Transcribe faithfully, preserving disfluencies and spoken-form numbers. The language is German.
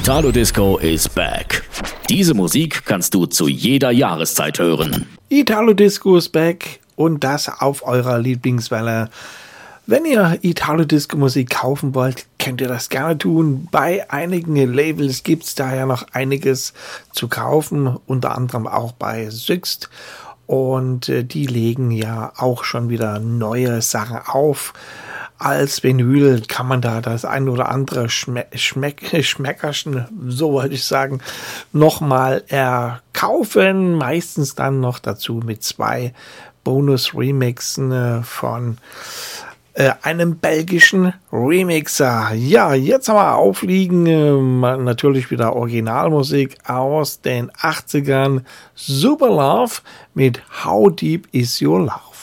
Italo Disco is back. Diese Musik kannst du zu jeder Jahreszeit hören. Italo Disco is back und das auf eurer Lieblingswelle. Wenn ihr Italo-Disco-Musik kaufen wollt, könnt ihr das gerne tun. Bei einigen Labels gibt es da ja noch einiges zu kaufen, unter anderem auch bei Sixt. Und äh, die legen ja auch schon wieder neue Sachen auf. Als Vinyl kann man da das ein oder andere Schme- Schmeck- Schmeckerchen, so wollte ich sagen, nochmal erkaufen. Meistens dann noch dazu mit zwei Bonus-Remixen äh, von äh, einem belgischen Remixer. Ja, jetzt haben wir aufliegen, äh, natürlich wieder Originalmusik aus den achtzigern. Super Love mit How Deep Is Your Love.